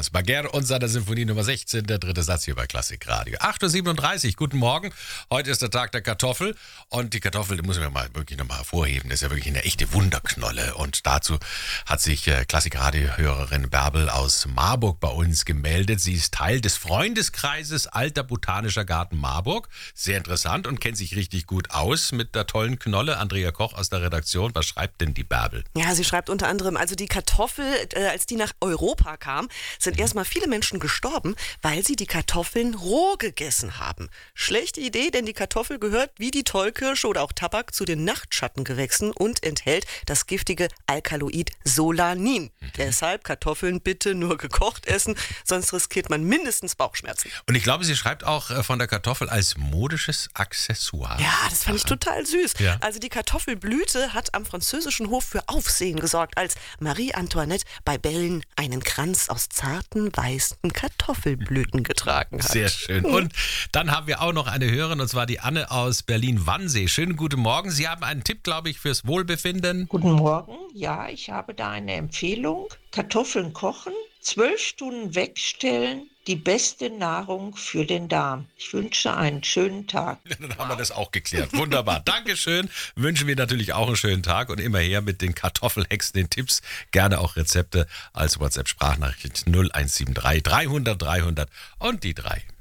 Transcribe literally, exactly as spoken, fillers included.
Thomas Bagher und seiner Sinfonie Nummer sechzehn, der dritte Satz hier bei Klassikradio. acht Uhr siebenunddreißig, guten Morgen. Heute ist der Tag der Kartoffel und die Kartoffel, die muss man mal wirklich nochmal hervorheben, das ist ja wirklich eine echte Wunderknolle und dazu hat sich äh, Klassikradio-Hörerin Bärbel aus Marburg bei uns gemeldet. Sie ist Teil des Freundeskreises Alter Botanischer Garten Marburg. Sehr interessant und kennt sich richtig gut aus mit der tollen Knolle. Andrea Koch aus der Redaktion, was schreibt denn die Bärbel? Ja, sie schreibt unter anderem, also die Kartoffel, äh, als die nach Europa kam, sind erstmal viele Menschen gestorben, weil sie die Kartoffeln roh gegessen haben. Schlechte Idee, denn die Kartoffel gehört wie die Tollkirsche oder auch Tabak zu den Nachtschattengewächsen und enthält das giftige Alkaloid Solanin. Mhm. Deshalb Kartoffeln bitte nur gekocht essen, sonst riskiert man mindestens Bauchschmerzen. Und ich glaube, sie schreibt auch äh, von der Kartoffel als modisches Accessoire. Ja, das fand ich total süß. Ja. Also die Kartoffelblüte hat am französischen Hof für Aufsehen gesorgt, als Marie Antoinette bei Bällen einen Kranz aus zarten, weißen Kartoffelblüten getragen hat. Sehr schön. Und dann haben wir auch noch eine Hörerin, und zwar die Anne aus Berlin-Wannsee. Schönen guten Morgen. Sie haben einen Tipp, glaube ich, fürs Wohlbefinden. Guten Morgen. Ja, ich habe da eine Empfehlung. Kartoffeln kochen, zwölf Stunden wegstellen, die beste Nahrung für den Darm. Ich wünsche einen schönen Tag. Ja, dann haben wir das auch geklärt. Wunderbar. Dankeschön. Wünschen wir natürlich auch einen schönen Tag und immer her mit den Kartoffelhexen, den Tipps. Gerne auch Rezepte als WhatsApp-Sprachnachricht null eins sieben drei dreihundert dreihundert und die drei.